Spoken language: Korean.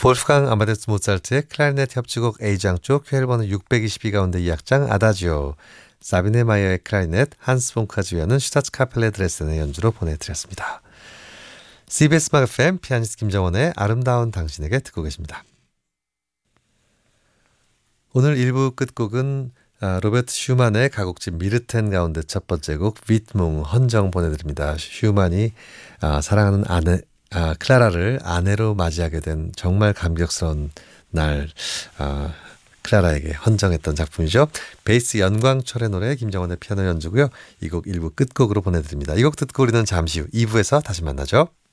볼프강 아마데스 모차르트의 클라리넷 협주곡 A장 쪽 쾌일번호 622 가운데 2악장 아다지오, 사비네 마이어의 클라리넷, 한스 폰카즈 위원은 슈타츠 카펠레 드레스덴의 연주로 보내드렸습니다. CBS 음악 FM 피아니스트 김정원의 아름다운 당신에게 듣고 계십니다. 오늘 1부 끝곡은 로베르트 슈만의 가곡집 미르텐 가운데 첫 번째 곡 위트뭉 헌정 보내드립니다. 슈만이 사랑하는 아내 클라라를 아내로 맞이하게 된 정말 감격스러운 날 클라라에게 헌정했던 작품이죠. 베이스 연광철의 노래 김정원의 피아노 연주고요. 이 곡 1부 끝곡으로 보내드립니다. 이 곡 듣고 우리는 잠시 후 2부에서 다시 만나죠.